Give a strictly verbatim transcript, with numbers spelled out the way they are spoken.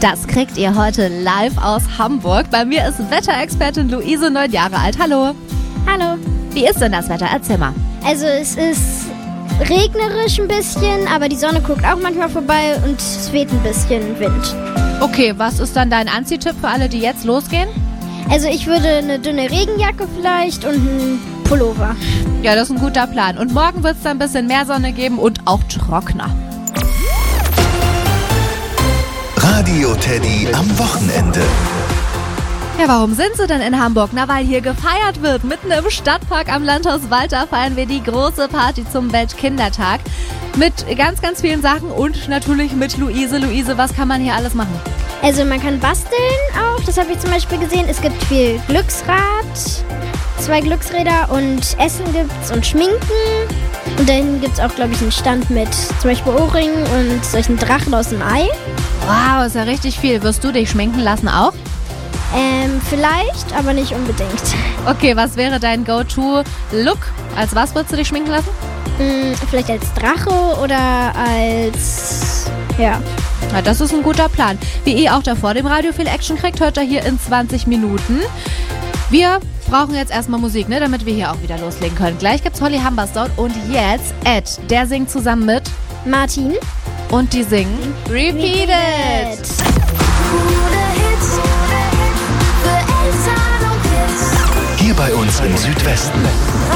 Das kriegt ihr heute live aus Hamburg. Bei mir ist Wetterexpertin Luise, neun Jahre alt. Hallo. Hallo. Wie ist denn das Wetter? Erzähl mal. Also es ist regnerisch ein bisschen, aber die Sonne guckt auch manchmal vorbei und es weht ein bisschen Wind. Okay, was ist dann dein Anziehtipp für alle, die jetzt losgehen? Also ich würde eine dünne Regenjacke vielleicht und einen Pullover. Ja, das ist ein guter Plan. Und morgen wird es dann ein bisschen mehr Sonne geben und auch trockener. Radio Teddy am Wochenende. Ja, warum sind sie denn in Hamburg? Na, weil hier gefeiert wird. Mitten im Stadtpark am Landhaus Walter feiern wir die große Party zum Weltkindertag. Mit ganz, ganz vielen Sachen und natürlich mit Luise. Luise, was kann man hier alles machen? Also man kann basteln auch, das habe ich zum Beispiel gesehen. Es gibt viel Glücksrad, zwei Glücksräder und Essen gibt's und Schminken. Und dahin gibt's auch, glaube ich, einen Stand mit zum Beispiel Ohrringen und solchen Drachen aus dem Ei. Wow, ist ja richtig viel. Wirst du dich schminken lassen auch? Ähm, vielleicht, aber nicht unbedingt. Okay, was wäre dein Go-To-Look? Als was würdest du dich schminken lassen? Hm, vielleicht als Drache oder als, ja. Na, das ist ein guter Plan. Wie ihr auch da vor dem Radio viel Action kriegt, hört ihr hier in zwanzig Minuten. Wir brauchen jetzt erstmal Musik, ne, damit wir hier auch wieder loslegen können. Gleich gibt's Holly Humberstone und jetzt Ed. Der singt zusammen mit Martin. Und die singen Repeat It. Hier bei uns im Südwesten.